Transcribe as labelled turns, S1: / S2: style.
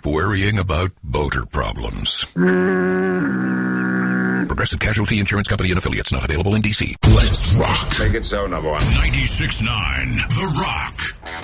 S1: Stop worrying about boater problems. Progressive Casualty Insurance Company and Affiliates, not available in D.C.
S2: Let's rock.
S3: Make it so, number one.
S1: 96.9 The Rock.